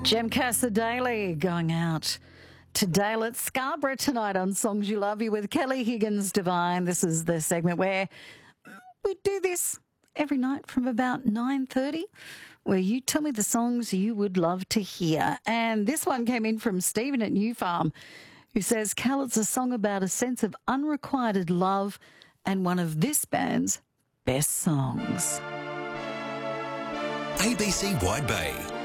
Gemcasa Daily going out to Dale at Scarborough tonight on Songs You Love You with Kelly Higgins Divine. This is the segment where we do this every night from about 9:30, where you tell me the songs you would love to hear. And this one came in from Stephen at New Farm, who says, Cal, it's a song about a sense of unrequited love and one of this band's best songs. ABC Wide Bay